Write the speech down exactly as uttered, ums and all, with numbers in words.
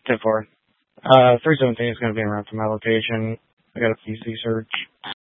ten four. Uh, three seventeen is going to be around to my location. I got a P C search.